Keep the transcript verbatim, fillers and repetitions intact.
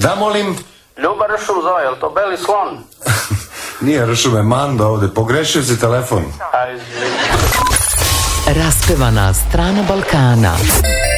Da, molim? Ljuba Ršum zove, je li to Beli slon? Nije Ršum, je Mando ovde, pogrešio si telefon. Ajde. Raspevana strana Balkana.